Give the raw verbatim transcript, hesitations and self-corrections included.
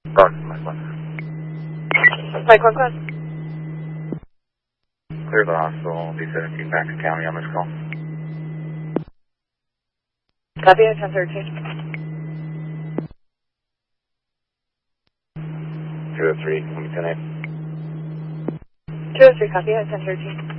Guard, Mike one. Mike one, close. Clear the hospital, B seventeen back to county on this call. Copy at ten thirteen. two oh three, ten eight. two oh three, copy at ten thirteen.